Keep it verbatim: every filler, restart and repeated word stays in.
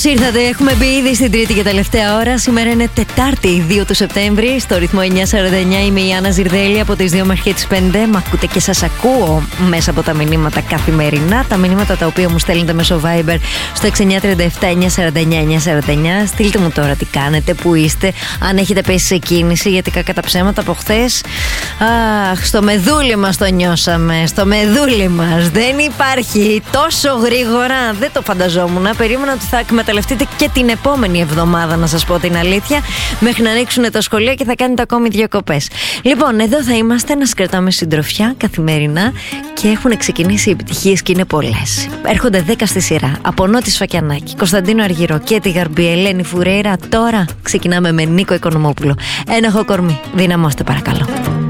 Ήρθατε, έχουμε μπει ήδη στην τρίτη και τελευταία ώρα. Σήμερα είναι Τετάρτη, δύο του Σεπτέμβρη. Στο ρυθμό εννιά σαράντα εννιά είμαι η Άννα Ζιρδέλη από τις δύο μέχρι τις πέντε. Μ' ακούτε και σας ακούω μέσα από τα μηνύματα καθημερινά. Τα μηνύματα τα οποία μου στέλνετε μέσω Viber στο έξι εννιά τρία επτά εννιά σαράντα εννιά εννιά σαράντα εννιά. Στείλτε μου τώρα τι κάνετε, που είστε, αν έχετε πέσει σε κίνηση, γιατί κακά τα ψέματα από χθες. Αχ, στο μεδούλι μας το νιώσαμε. Στο μεδούλι μας. Δεν υπάρχει τόσο γρήγορα. Δεν το φανταζόμουν. Περίμενα ότι θα εκμεταλλευτείτε και την επόμενη εβδομάδα, να σας πω την αλήθεια, μέχρι να ανοίξουν τα σχολεία και θα κάνετε ακόμη διακοπές. Λοιπόν, εδώ θα είμαστε να σας κρατάμε συντροφιά καθημερινά και έχουν ξεκινήσει οι επιτυχίες και είναι πολλές. Έρχονται δέκα στη σειρά. Από Νότι Σφακιανάκη, Κωνσταντίνο Αργυρό, Κέτη Γαρμπή, Ελένη Φουρέιρα. Τώρα ξεκινάμε με Νίκο Οικονομόπουλο. Ένοχο κορμί. Δυναμώστε παρακαλώ.